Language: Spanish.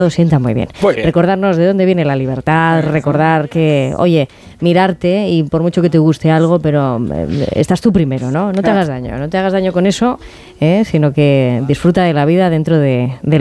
Sienta muy bien. Muy bien. Recordarnos de dónde viene la libertad, recordar que, oye, mirarte y por mucho que te guste algo, pero estás tú primero, ¿no? No te hagas daño con eso, sino que disfruta de la vida dentro de